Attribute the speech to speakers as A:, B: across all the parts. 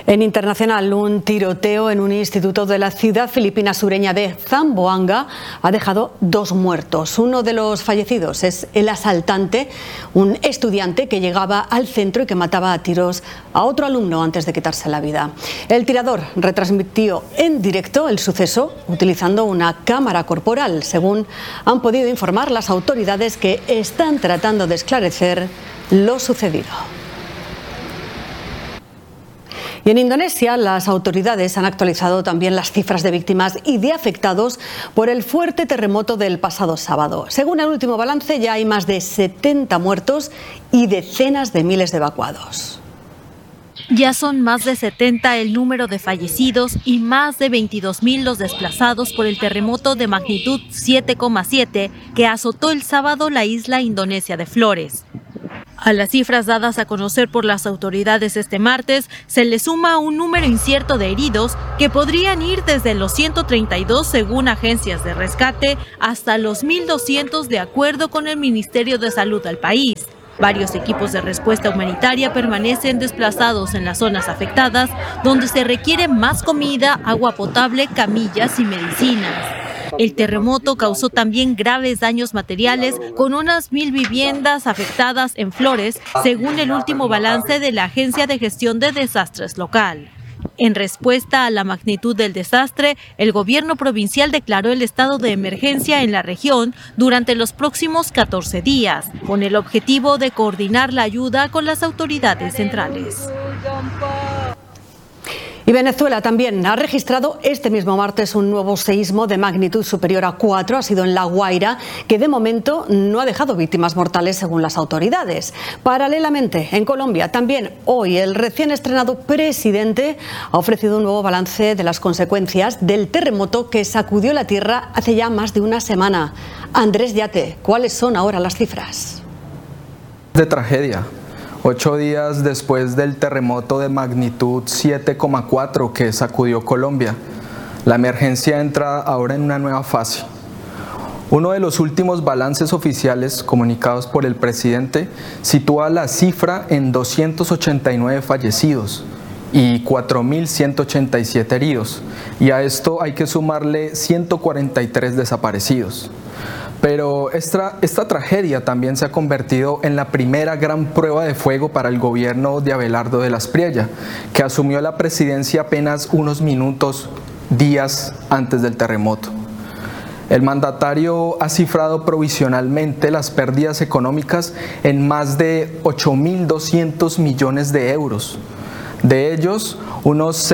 A: En internacional, un tiroteo en un instituto de la ciudad filipina sureña de Zamboanga ha dejado 2 muertos. Uno de los fallecidos es el asaltante, un estudiante que llegaba al centro y que mataba a tiros a otro alumno antes de quitarse la vida. El tirador retransmitió en directo el suceso utilizando una cámara corporal, según han podido informar las autoridades que están tratando de esclarecer lo sucedido. Y en Indonesia, las autoridades han actualizado también las cifras de víctimas y de afectados por el fuerte terremoto del pasado sábado. Según el último balance, ya hay más de 70 muertos y decenas de miles de evacuados.
B: Ya son más de 70 el número de fallecidos y más de 22.000 los desplazados por el terremoto de magnitud 7,7 que azotó el sábado la isla indonesia de Flores. A las cifras dadas a conocer por las autoridades este martes, se le suma un número incierto de heridos que podrían ir desde los 132 según agencias de rescate hasta los 1.200 de acuerdo con el Ministerio de Salud del país. Varios equipos de respuesta humanitaria permanecen desplazados en las zonas afectadas, donde se requiere más comida, agua potable, camillas y medicinas. El terremoto causó también graves daños materiales, con unas 1.000 viviendas afectadas en Flores, según el último balance de la Agencia de Gestión de Desastres local. En respuesta a la magnitud del desastre, el gobierno provincial declaró el estado de emergencia en la región durante los próximos 14 días, con el objetivo de coordinar la ayuda con las autoridades centrales.
A: Y Venezuela también ha registrado este mismo martes un nuevo seísmo de magnitud superior a 4, ha sido en La Guaira, que de momento no ha dejado víctimas mortales según las autoridades. Paralelamente, en Colombia, también hoy el recién estrenado presidente ha ofrecido un nuevo balance de las consecuencias del terremoto que sacudió la tierra hace ya más de una semana. Andrés Yate, ¿cuáles son ahora las cifras?
C: De tragedia. 8 días después del terremoto de magnitud 7,4 que sacudió Colombia, la emergencia entra ahora en una nueva fase. Uno de los últimos balances oficiales comunicados por el presidente sitúa la cifra en 289 fallecidos y 4.187 heridos, y a esto hay que sumarle 143 desaparecidos. Pero esta tragedia también se ha convertido en la primera gran prueba de fuego para el gobierno de Abelardo de la Espriella, que asumió la presidencia apenas unos días antes del terremoto. El mandatario ha cifrado provisionalmente las pérdidas económicas en más de 8.200 millones de euros. De ellos, unos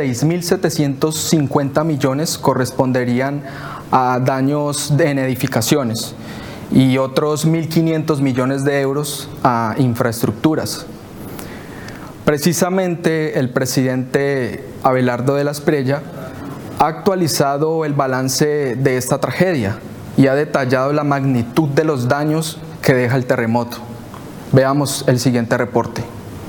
C: 6.750 millones corresponderían a daños en edificaciones y otros 1.500 millones de euros a infraestructuras. Precisamente el presidente Abelardo de la Espriella ha actualizado el balance de esta tragedia y ha detallado la magnitud de los daños que deja el terremoto. Veamos el siguiente reporte.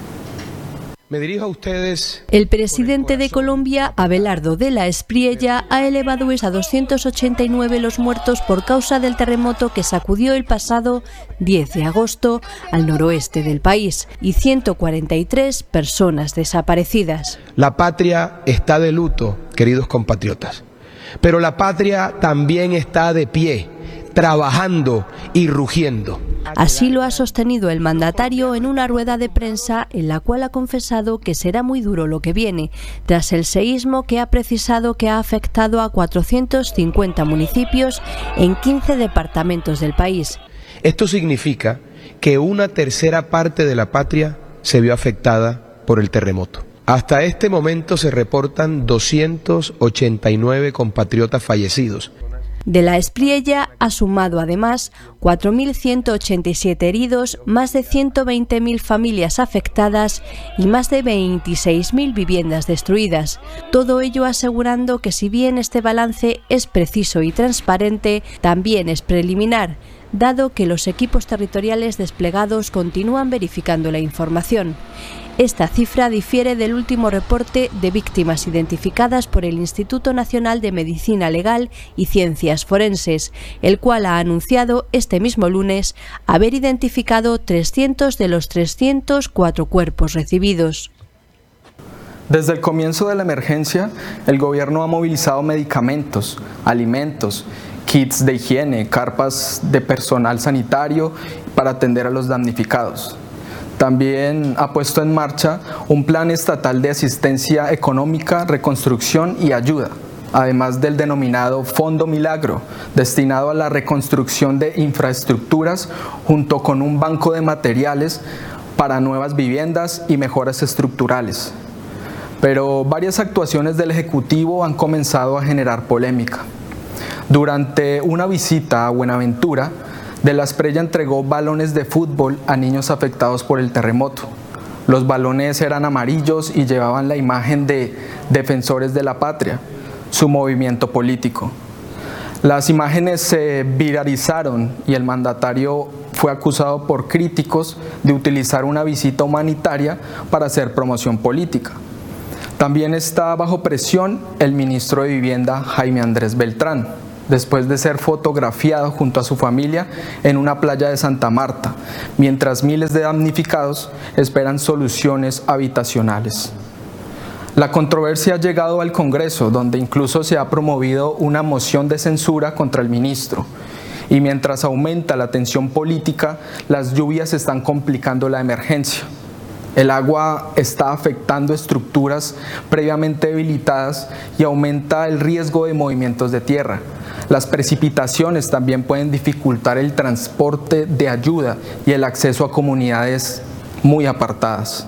D: Me dirijo a ustedes.
E: El presidente de Colombia, Abelardo de la Espriella, ha elevado a 289 los muertos por causa del terremoto que sacudió el pasado 10 de agosto al noroeste del país y 143 personas desaparecidas.
D: La patria está de luto, queridos compatriotas, pero la patria también está de pie, trabajando y rugiendo.
E: Así lo ha sostenido el mandatario en una rueda de prensa en la cual ha confesado que será muy duro lo que viene, tras el seísmo que ha precisado que ha afectado a 450 municipios en 15 departamentos del país.
D: Esto significa que una tercera parte de la patria se vio afectada por el terremoto. Hasta este momento se reportan 289 compatriotas fallecidos.
E: De la Espriella ha sumado además 4.187 heridos, más de 120.000 familias afectadas y más de 26.000 viviendas destruidas. Todo ello asegurando que si bien este balance es preciso y transparente, también es preliminar, dado que los equipos territoriales desplegados continúan verificando la información. Esta cifra difiere del último reporte de víctimas identificadas por el Instituto Nacional de Medicina Legal y Ciencias Forenses, el cual ha anunciado este mismo lunes haber identificado 300 de los 304 cuerpos recibidos.
C: Desde el comienzo de la emergencia, el gobierno ha movilizado medicamentos, alimentos, kits de higiene, carpas de personal sanitario para atender a los damnificados. También ha puesto en marcha un plan estatal de asistencia económica, reconstrucción y ayuda, además del denominado Fondo Milagro, destinado a la reconstrucción de infraestructuras junto con un banco de materiales para nuevas viviendas y mejoras estructurales. Pero varias actuaciones del Ejecutivo han comenzado a generar polémica. Durante una visita a Buenaventura, De la Espriella entregó balones de fútbol a niños afectados por el terremoto. Los balones eran amarillos y llevaban la imagen de Defensores de la Patria, su movimiento político. Las imágenes se viralizaron y el mandatario fue acusado por críticos de utilizar una visita humanitaria para hacer promoción política. También está bajo presión el ministro de Vivienda, Jaime Andrés Beltrán, después de ser fotografiado junto a su familia en una playa de Santa Marta, mientras miles de damnificados esperan soluciones habitacionales. La controversia ha llegado al Congreso, donde incluso se ha promovido una moción de censura contra el ministro. Y mientras aumenta la tensión política, las lluvias están complicando la emergencia. El agua está afectando estructuras previamente debilitadas y aumenta el riesgo de movimientos de tierra. Las precipitaciones también pueden dificultar el transporte de ayuda y el acceso a comunidades muy apartadas.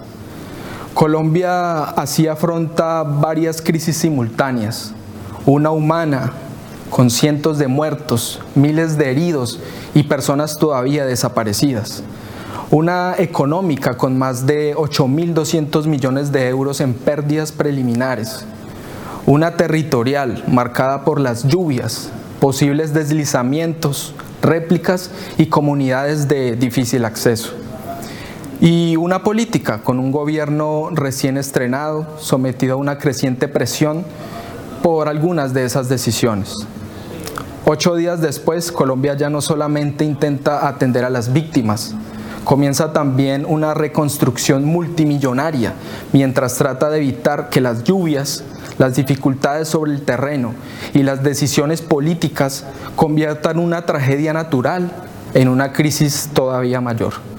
C: Colombia así afronta varias crisis simultáneas, una humana con cientos de muertos, miles de heridos y personas todavía desaparecidas, una económica con más de 8.200 millones de euros en pérdidas preliminares, una territorial marcada por las lluvias, posibles deslizamientos, réplicas y comunidades de difícil acceso. Y una política con un gobierno recién estrenado, sometido a una creciente presión por algunas de esas decisiones. 8 días después, Colombia ya no solamente intenta atender a las víctimas, comienza también una reconstrucción multimillonaria, mientras trata de evitar que las lluvias, las dificultades sobre el terreno y las decisiones políticas conviertan una tragedia natural en una crisis todavía mayor.